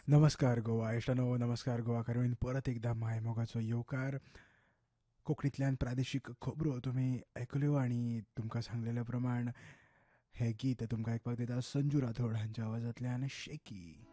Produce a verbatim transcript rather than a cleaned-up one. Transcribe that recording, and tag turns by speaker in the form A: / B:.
A: नमस्कार गोवा इश्टानो, नमस्कार गोवा कारवीन परत एकदा माय मोगाचो येवकार. कोंकणींतल्यान प्रादेशीक खबरो तुमी आयकल्यो आनी तुमकां सांगलेल्या प्रमाण हे गीत तुमकां आयकपाक दिता संजू राठोड हांच्या आवाजांतल्यान शेकी.